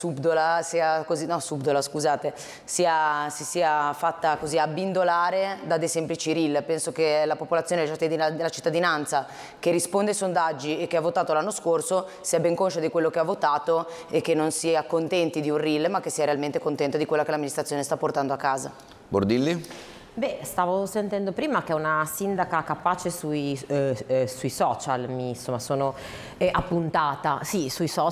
subdola, sia così, no, subdola, scusate, si sia fatta così abbindolare da dei semplici reel. Penso che la popolazione della cittadinanza che risponde ai sondaggi e che ha votato l'anno scorso sia ben conscia di quello che ha votato e che non sia contenti di un reel, ma che sia realmente contenta di quella che l'amministrazione sta portando a casa. Bordilli? Beh, stavo sentendo prima che è una sindaca capace sui social, insomma sono appuntata, sì, sui social.